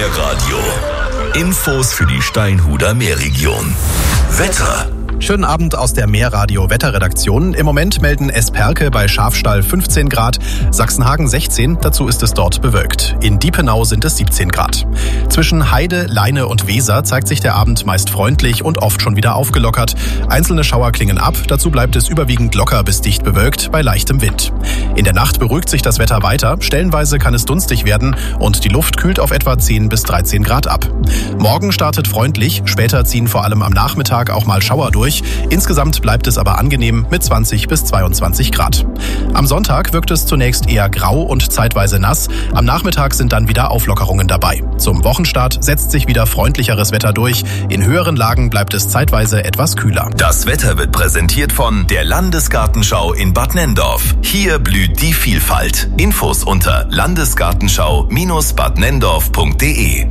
Meerradio. Infos für die Steinhuder Meerregion. Wetter. Schönen Abend aus der Meerradio Wetterredaktion. Im Moment melden Esperke bei Schafstall 15 Grad, Sachsenhagen 16, dazu ist es dort bewölkt. In Diepenau sind es 17 Grad. Zwischen Heide, Leine und Weser zeigt sich der Abend meist freundlich und oft schon wieder aufgelockert. Einzelne Schauer klingen ab, dazu bleibt es überwiegend locker bis dicht bewölkt bei leichtem Wind. In der Nacht beruhigt sich das Wetter weiter, stellenweise kann es dunstig werden und die Luft kühlt auf etwa 10 bis 13 Grad ab. Morgen startet freundlich, später ziehen vor allem am Nachmittag auch mal Schauer durch. Insgesamt bleibt es aber angenehm mit 20 bis 22 Grad. Am Sonntag wirkt es zunächst eher grau und zeitweise nass. Am Nachmittag sind dann wieder Auflockerungen dabei. Zum Wochenstart setzt sich wieder freundlicheres Wetter durch. In höheren Lagen bleibt es zeitweise etwas kühler. Das Wetter wird präsentiert von der Landesgartenschau in Bad Nenndorf. Hier blüht die Vielfalt. Infos unter landesgartenschau-badnenndorf.de.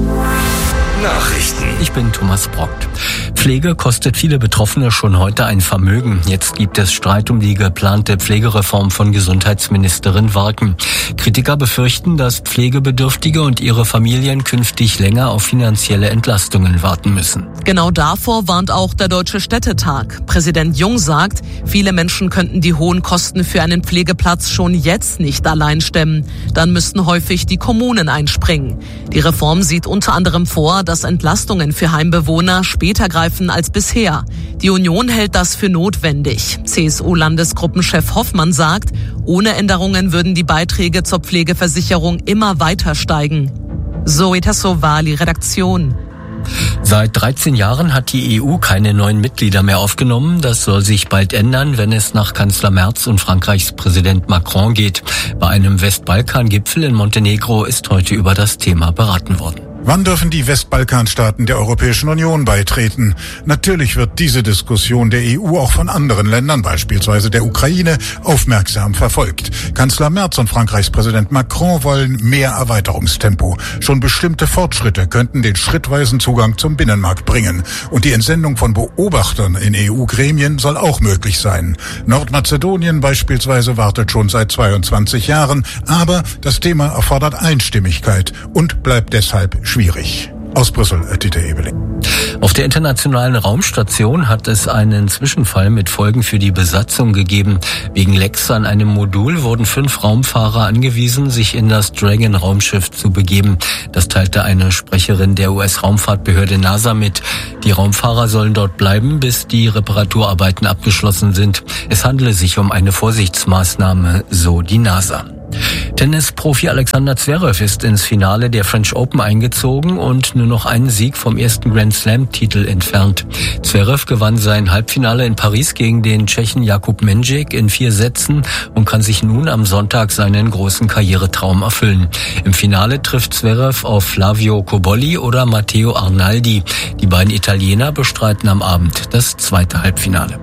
Nachrichten. Ich bin Thomas Brockt. Pflege kostet viele Betroffene schon heute ein Vermögen. Jetzt gibt es Streit um die geplante Pflegereform von Gesundheitsministerin Warken. Kritiker befürchten, dass Pflegebedürftige und ihre Familien künftig länger auf finanzielle Entlastungen warten müssen. Genau davor warnt auch der Deutsche Städtetag. Präsident Jung sagt, viele Menschen könnten die hohen Kosten für einen Pflegeplatz schon jetzt nicht allein stemmen. Dann müssten häufig die Kommunen einspringen. Die Reform sieht unter anderem vor, dass Entlastungen für Heimbewohner später greifen als bisher. Die Union hält das für notwendig. CSU-Landesgruppenchef Hoffmann sagt, ohne Änderungen würden die Beiträge zur Pflegeversicherung immer weiter steigen. Zoe Tassovali, Redaktion. Seit 13 Jahren hat die EU keine neuen Mitglieder mehr aufgenommen. Das soll sich bald ändern, wenn es nach Kanzler Merz und Frankreichs Präsident Macron geht. Bei einem Westbalkan-Gipfel in Montenegro ist heute über das Thema beraten worden. Wann dürfen die Westbalkanstaaten der Europäischen Union beitreten? Natürlich wird diese Diskussion der EU auch von anderen Ländern, beispielsweise der Ukraine, aufmerksam verfolgt. Kanzler Merz und Frankreichs Präsident Macron wollen mehr Erweiterungstempo. Schon bestimmte Fortschritte könnten den schrittweisen Zugang zum Binnenmarkt bringen. Und die Entsendung von Beobachtern in EU-Gremien soll auch möglich sein. Nordmazedonien beispielsweise wartet schon seit 22 Jahren, aber das Thema erfordert Einstimmigkeit und bleibt deshalb schwierig. Aus Brüssel, Dieter Ebeling. Auf der Internationalen Raumstation hat es einen Zwischenfall mit Folgen für die Besatzung gegeben. Wegen Lecks an einem Modul wurden 5 Raumfahrer angewiesen, sich in das Dragon-Raumschiff zu begeben. Das teilte eine Sprecherin der US-Raumfahrtbehörde NASA mit. Die Raumfahrer sollen dort bleiben, bis die Reparaturarbeiten abgeschlossen sind. Es handele sich um eine Vorsichtsmaßnahme, so die NASA. Tennisprofi Alexander Zverev ist ins Finale der French Open eingezogen und nur noch einen Sieg vom ersten Grand Slam-Titel entfernt. Zverev gewann sein Halbfinale in Paris gegen den Tschechen Jakub Mendžík in 4 Sätzen und kann sich nun am Sonntag seinen großen Karrieretraum erfüllen. Im Finale trifft Zverev auf Flavio Cobolli oder Matteo Arnaldi. Die beiden Italiener bestreiten am Abend das zweite Halbfinale.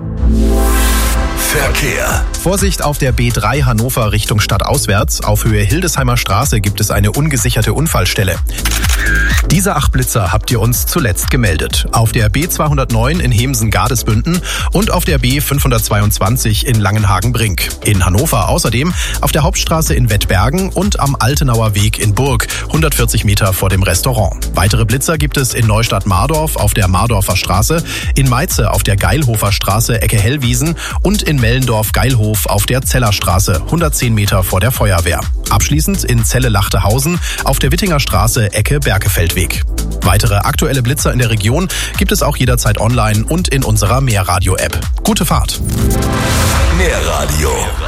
Verkehr. Vorsicht auf der B3 Hannover Richtung Stadtauswärts. Auf Höhe Hildesheimer Straße gibt es eine ungesicherte Unfallstelle. Diese 8 Blitzer habt ihr uns zuletzt gemeldet. Auf der B209 in Hemsen-Gardesbünden und auf der B522 in Langenhagen-Brink. In Hannover außerdem auf der Hauptstraße in Wettbergen und am Altenauer Weg in Burg, 140 Meter vor dem Restaurant. Weitere Blitzer gibt es in Neustadt-Mardorf auf der Mardorfer Straße, in Meize auf der Geilhofer Straße Ecke Hellwiesen und in Mellendorf-Geilhof auf der Zellerstraße, 110 Meter vor der Feuerwehr. Abschließend in Celle-Lachte-Hausen auf der Wittinger Straße Ecke Berkefeldweg. Weitere aktuelle Blitzer in der Region gibt es auch jederzeit online und in unserer Meerradio-App. Gute Fahrt! Meerradio.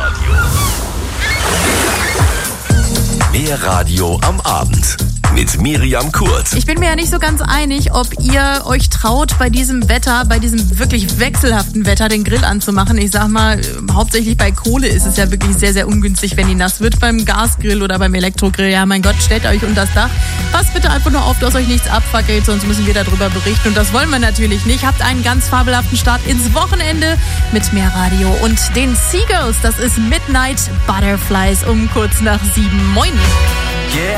Meerradio am Abend. Mit Miriam Kurz. Ich bin mir ja nicht so ganz einig, ob ihr euch traut, bei diesem Wetter, bei diesem wirklich wechselhaften Wetter den Grill anzumachen. Ich sag mal, hauptsächlich bei Kohle ist es ja wirklich sehr, sehr ungünstig, wenn die nass wird. Beim Gasgrill oder beim Elektrogrill, ja mein Gott, stellt euch unter das Dach. Passt bitte einfach nur auf, dass euch nichts abfackelt, sonst müssen wir darüber berichten. Und das wollen wir natürlich nicht. Habt einen ganz fabelhaften Start ins Wochenende mit Meerradio und den Seagulls. Das ist Midnight Butterflies um kurz nach 7. Moin!